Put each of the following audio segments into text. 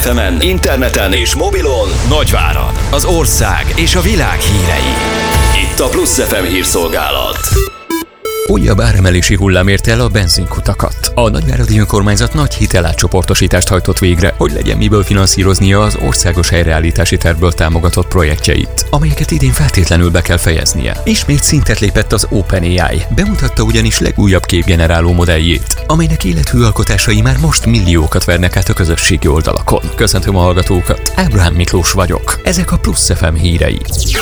FM-en, interneten és mobilon Nagyvárad, az ország és a világ hírei. Itt a Plusz FM hírszolgálat. Újabb áremelési hullám érte el a benzinkutakat. A nagyváradi önkormányzat nagy hitelátcsoportosítást hajtott végre, hogy legyen miből finanszíroznia az országos helyreállítási tervből támogatott projektjeit, amelyeket idén feltétlenül be kell fejeznie. Ismét szintet lépett az OpenAI. Bemutatta ugyanis legújabb képgeneráló modelljét, amelynek élethű alkotásai már most milliókat vernek át a közösségi oldalakon. Köszöntöm a hallgatókat, Ábrahám Miklós vagyok. Ezek a Plusz FM hírei.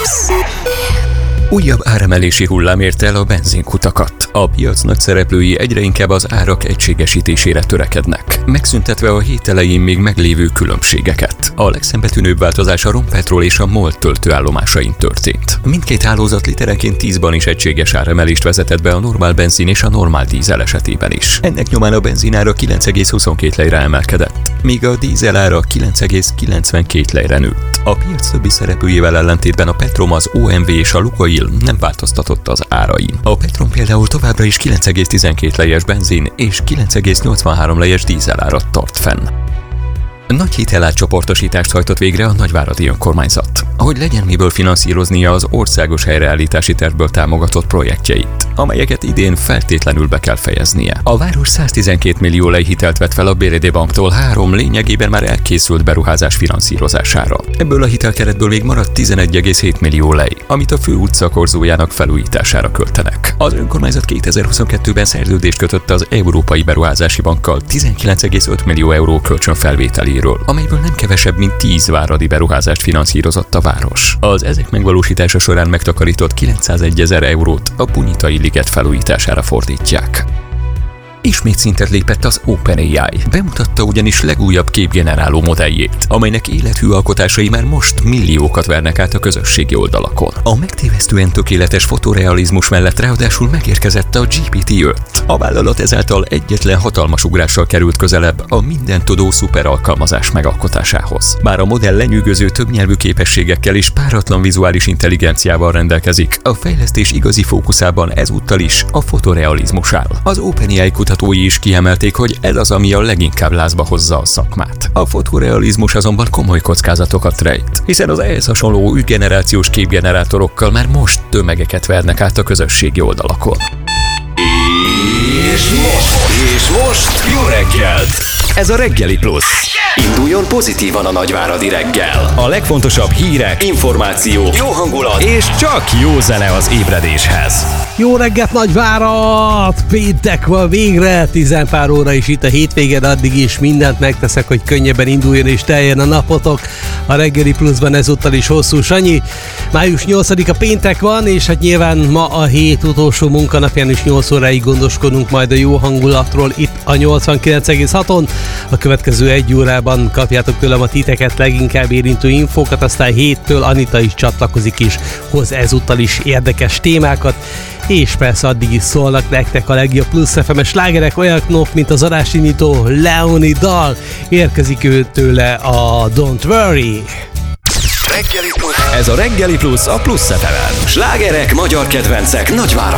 Újabb áremelési hullám érte el a benzinkutakat. A piac nagy szereplői egyre inkább az árak egységesítésére törekednek, megszüntetve a hét elején még meglévő különbségeket. A legszembetűnőbb változás a Rompetrol és a MOL töltőállomásain történt. Mindkét hálózat literenként 10-ban is egységes áremelést vezetett be a normál benzin és a normál dízel esetében is. Ennek nyomán a benzinára 9,22 lejre emelkedett, míg a dízel ára 9,92 lejre nőtt. A piac többi szereplőjével ellentétben a Petrom, az OMV és a Lukoil nem változtatott az árain. A Petrom például továbbra is 9,12 lejes benzin és 9,83 lejes dízelárat tart fenn. Nagy hitelátcsoportosítást hajtott végre a nagyváradi önkormányzat, hogy legyen miből finanszíroznia az országos helyreállítási tervből támogatott projektjeit, amelyeket idén feltétlenül be kell fejeznie. A város 112 millió lej hitelt vett fel a BRD banktól 3 lényegében már elkészült beruházás finanszírozására. Ebből a hitelkeretből még maradt 11,7 millió lej, amit a fő utca korzójának felújítására költenek. Az önkormányzat 2022-ben szerződést kötött az Európai Beruházási Bankkal 19,5 millió euró kölcsönfelvételéről, amelyből nem kevesebb, mint 10 váradi beruházást finanszírozott a város. Az ezek megvalósítása során megtakarított 901 000 eurót a Punyitai liget felújítására fordítják. Ismét szintet lépett az OpenAI. Bemutatta ugyanis legújabb képgeneráló modelljét, amelynek élethű alkotásai már most milliókat vernek át a közösségi oldalakon. A megtévesztően tökéletes fotorealizmus mellett ráadásul megérkezett a GPT-5. A vállalat ezáltal egyetlen hatalmas ugrással került közelebb a mindentudó szuperalkalmazás megalkotásához. Bár a modell lenyűgöző többnyelvű képességekkel és páratlan vizuális intelligenciával rendelkezik, a fejlesztés igazi fókuszában ezúttal is a fotorealizmus áll. Az OpenAI kutatói is kiemelték, hogy ez az, ami a leginkább lázba hozza a szakmát. A fotorealizmus azonban komoly kockázatokat rejt, hiszen az ehhez hasonló új generációs képgenerátorokkal már most tömegeket vernek át a közösségi oldalakon. És most jó reggelt! Ez a Reggeli Plusz. Induljon pozitívan a nagyváradi reggel. A legfontosabb hírek, információk, jó hangulat és csak jó zene az ébredéshez. Jó reggelt, Nagyvárad! Péntek van végre, 10 pár óra is itt a hétvégén, addig is mindent megteszek, hogy könnyebben induljon és teljen a napotok. A Reggeli Pluszban ezúttal is Hosszú Sanyi. Május 8-a péntek van, és hát nyilván ma a hét utolsó munkanapján is 8 óráig gondoskodunk majd a jó hangulatról itt a 89,6-on. A következő 1 órában kapjátok tőlem a titeket leginkább érintő infókat, aztán 7-től Anita is csatlakozik és hoz ezúttal is érdekes témákat, és persze addig is szólnak nektek a legjobb Plusz FM-es slágerek, olyanok, mint az adásindító Leoni dal. Érkezik őtőle a Don't Worry. Ez a Reggeli Plusz a Plusz FM-en. Slágerek, magyar kedvencek, Nagyvárad.